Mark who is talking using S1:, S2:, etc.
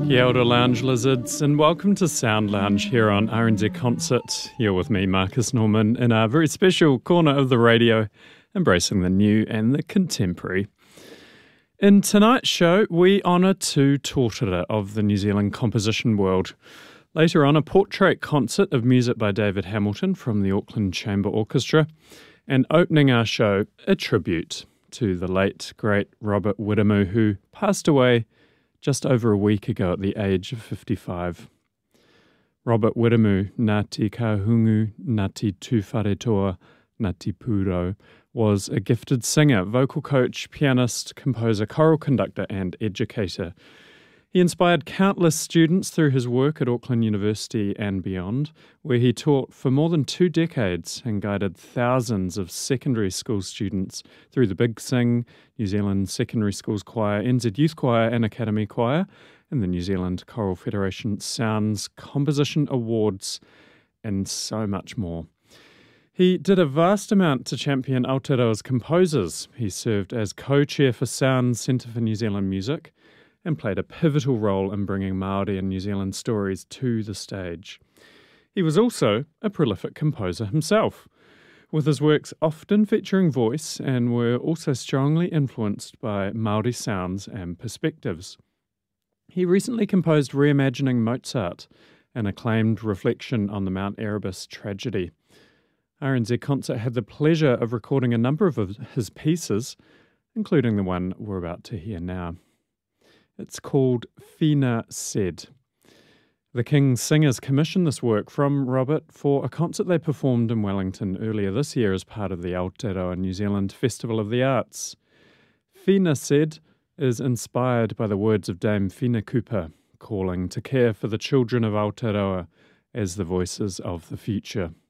S1: Kia ora lounge lizards, and welcome to Sound Lounge here on RNZ Concert. You're with me, Marcus Norman, in our very special corner of the radio, embracing the new and the contemporary. In tonight's show, we honour two tōtara of the New Zealand composition world. Later on, a portrait concert of music by David Hamilton from the Auckland Chamber Orchestra, and opening our show, a tribute to the late, great Robert Wiremu, who passed away just over a week ago at the age of 55. Robert Wiremu, Ngāti Kahungu, Ngāti Tūwharetoa, Ngāti Pūrau, was a gifted singer, vocal coach, pianist, composer, choral conductor and educator. He inspired countless students through his work at Auckland University and beyond, where he taught for more than 2 decades and guided thousands of secondary school students through the Big Sing, New Zealand Secondary Schools Choir, NZ Youth Choir and Academy Choir, and the New Zealand Choral Federation Sounds Composition Awards, and so much more. He did a vast amount to champion Aotearoa's composers. He served as co-chair for Sounds Centre for New Zealand Music, and played a pivotal role in bringing Māori and New Zealand stories to the stage. He was also a prolific composer himself, with his works often featuring voice and were also strongly influenced by Māori sounds and perspectives. He recently composed Reimagining Mozart, an acclaimed reflection on the Mount Erebus tragedy. RNZ Concert had the pleasure of recording a number of his pieces, including the one we're about to hear now. It's called Whina Said. The King's Singers commissioned this work from Robert for a concert they performed in Wellington earlier this year as part of the Aotearoa New Zealand Festival of the Arts. Whina Said is inspired by the words of Dame Whina Cooper, calling to care for the children of Aotearoa as the voices of the future.